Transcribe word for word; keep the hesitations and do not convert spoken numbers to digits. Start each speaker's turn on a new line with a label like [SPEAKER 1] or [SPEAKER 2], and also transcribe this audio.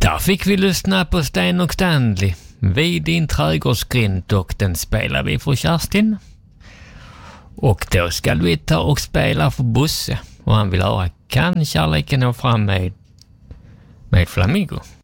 [SPEAKER 1] Där fick vi lyssna på Sten och Stanley vid din trädgårdsgrind, och den spelar vi för Kerstin. Och då ska vi ta och spela för Bosse, och han vill höra Kan kärleken nå fram med, med Flamingo.